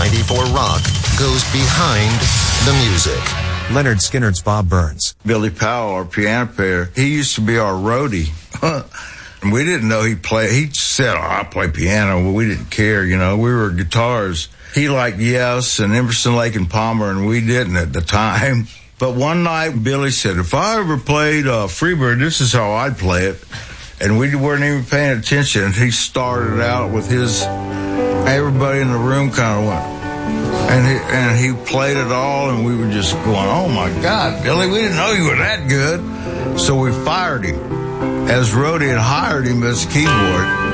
94 Rock goes behind the music. Leonard Skinner's Bob Burns. Billy Powell, our piano player, he used to be our roadie. And we didn't know he played. He said, I play piano. Well, we didn't care, We were guitars. He liked Yes and Emerson, Lake and Palmer, and we didn't at the time. But one night, Billy said, if I ever played Freebird, this is how I'd play it. And we weren't even paying attention. He started out with everybody in the room kind of went. And he played it all, and we were just going, oh, my God, Billy, we didn't know you were that good. So we fired him as roadie and hired him as keyboard.